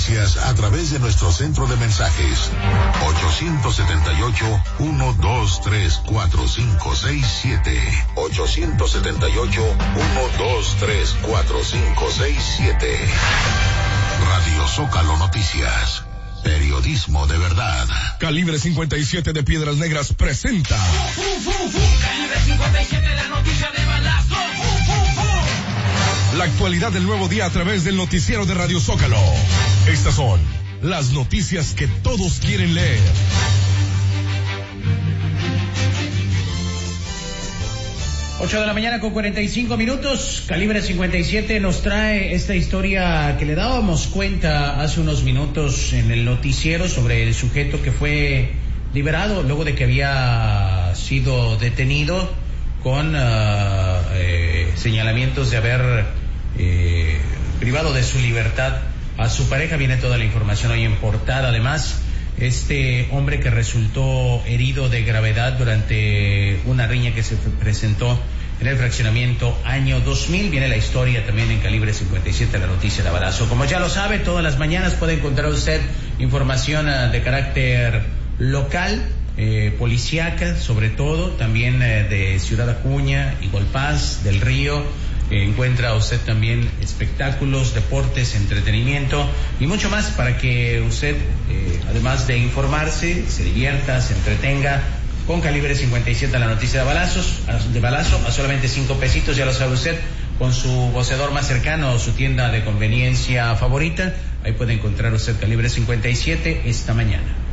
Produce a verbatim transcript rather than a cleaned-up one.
noticias a través de nuestro centro de mensajes ocho siete ocho, uno dos tres, cuatro cinco seis siete. ocho siete ocho, uno dos tres, cuatro cinco seis siete. Radio Zócalo Noticias. Periodismo de verdad. Calibre cincuenta y siete de Piedras Negras presenta. Calibre cincuenta y siete, la noticia de balazo. La actualidad del nuevo día a través del noticiero de Radio Zócalo. Estas son las noticias que todos quieren leer. Ocho de la mañana con cuarenta y cinco minutos. Calibre cincuenta y siete nos trae esta historia que le dábamos cuenta hace unos minutos en el noticiero sobre el sujeto que fue liberado luego de que había sido detenido con uh, eh, señalamientos de haber eh, privado de su libertad a su pareja. Viene toda la información hoy en portada. Además, este hombre que resultó herido de gravedad durante una riña que se presentó en el fraccionamiento año dos mil. Viene la historia también en Calibre cincuenta y siete, la noticia de balazo. Como ya lo sabe, todas las mañanas puede encontrar usted información uh, de carácter local, eh, policíaca sobre todo, también eh, de Ciudad Acuña, Igualpaz, del Río. Eh, encuentra usted también espectáculos, deportes, entretenimiento y mucho más para que usted, eh, además de informarse, se divierta, se entretenga con Calibre cincuenta y siete, la noticia de balazos, de balazo, a solamente cinco pesitos, ya lo sabe usted, con su voceador más cercano o su tienda de conveniencia favorita. Ahí puede encontrar usted Calibre cincuenta y siete esta mañana.